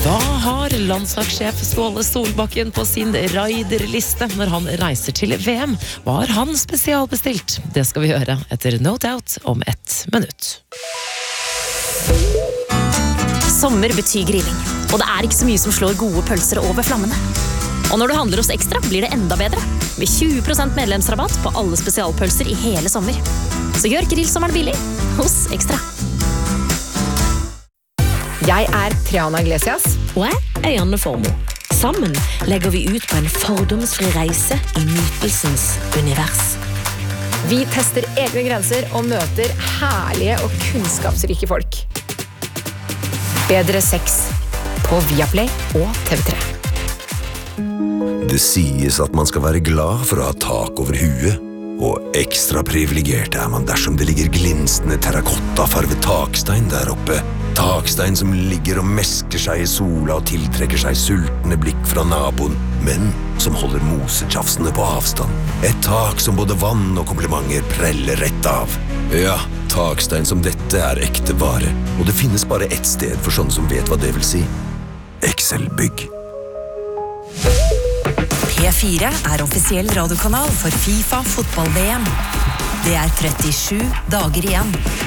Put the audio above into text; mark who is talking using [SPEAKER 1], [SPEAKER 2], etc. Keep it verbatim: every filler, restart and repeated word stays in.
[SPEAKER 1] Hva har landslagssjef Ståle Solbakken på sin raiderliste når han reiser til V M? Hva har han spesialbestilt? Det skal vi høre etter No Doubt om ett minutt.
[SPEAKER 2] Sommer betyr grilling, og det er ikke så mye som slår gode pølser over flammene. Og når du handler hos Ekstra, blir det enda bedre. Med tjue prosent medlemsrabatt på alle spesialpølser i hele sommer. Så gjør grillsommeren billig hos Ekstra.
[SPEAKER 3] Jeg er Triana Iglesias.
[SPEAKER 4] Og jeg er Janne Formoe. Sammen legger vi ut på en fordomsfri reise i nytelsens univers.
[SPEAKER 3] Vi tester egne grenser og møter herlige og kunnskapsrike folk. Bedre sex på Viaplay og T V tre.
[SPEAKER 5] Det sies at man skal være glad for å ha tak over huet, og ekstra privilegert er man dersom det ligger glinsende terrakottafarvet takstein der oppe. Takstein som ligger og mesker seg i sola og tiltrekker seg sultne blikk fra naboen, men som holder mosetjafsene på avstand. Et tak som både vann og komplimenter preller rett av. Ja, takstein som dette er ekte vare, og det finnes bare ett sted for sånne som vet hva det vil si. Excel Bygg.
[SPEAKER 6] P fire er offisiell radiokanal for FIFA fotball-V M. Det er trettisju dager igjen.